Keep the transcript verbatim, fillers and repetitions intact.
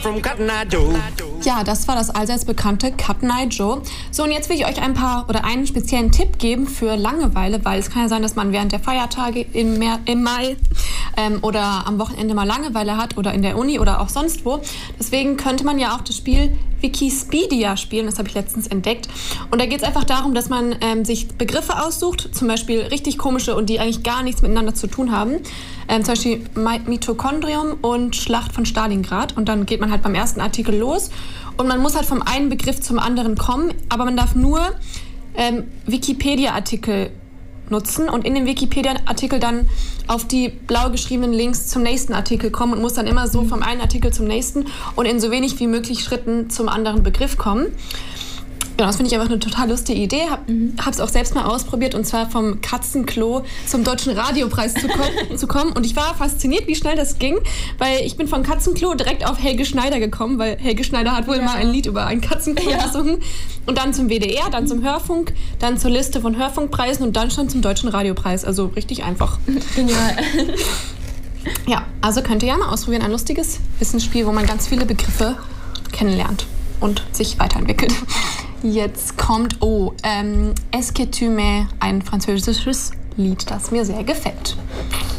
from Cotton Eye Joe. Ja, das war das allseits bekannte Cotton Eye Joe. So, und jetzt will ich euch ein paar oder einen speziellen Tipp geben für Langeweile, weil es kann ja sein, dass man während der Feiertage im, Mer- im Mai ähm, oder am Wochenende mal Langeweile hat oder in der Uni oder auch sonst wo. Deswegen könnte man ja auch das Spiel Wikispedia spielen, das habe ich letztens entdeckt. Und da geht es einfach darum, dass man ähm, sich Begriffe aussucht, zum Beispiel richtig komische und die eigentlich gar nichts miteinander zu tun haben. Ähm, zum Beispiel Mitochondrium und Schlacht von Stalingrad. Und dann geht man halt beim ersten Artikel los und man muss halt vom einen Begriff zum anderen kommen, aber man darf nur ähm, Wikipedia-Artikel nutzen und in dem Wikipedia-Artikel dann auf die blau geschriebenen Links zum nächsten Artikel kommen und muss dann immer so vom einen Artikel zum nächsten und in so wenig wie möglich Schritten zum anderen Begriff kommen. Genau, das finde ich einfach eine total lustige Idee. Hab, mhm. Habe es auch selbst mal ausprobiert und zwar vom Katzenklo zum Deutschen Radiopreis zu, ko- zu kommen. Und ich war fasziniert, wie schnell das ging, weil ich bin vom Katzenklo direkt auf Helge Schneider gekommen, weil Helge Schneider hat wohl ja. mal ein Lied über ein Katzenklo ja. gesungen. Und dann zum W D R, dann zum Hörfunk, dann zur Liste von Hörfunkpreisen und dann schon zum Deutschen Radiopreis. Also richtig einfach. Genial. Ja, also könnt ihr ja mal ausprobieren. Ein lustiges Wissensspiel, wo man ganz viele Begriffe kennenlernt und sich weiterentwickelt. Jetzt kommt, oh, ähm, Est-ce que tu m'aimes, ein französisches Lied, das mir sehr gefällt.